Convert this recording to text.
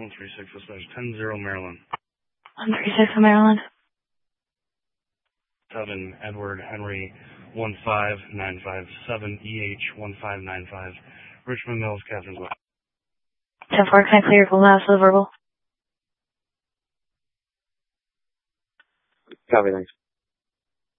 136 dispatch 10-0 Maryland. 136 Maryland. 7 Edward Henry 15957 EH 1595 Richmond Mills, Captain's Way. 10-4, can I clear your last verbal? Copy, thanks.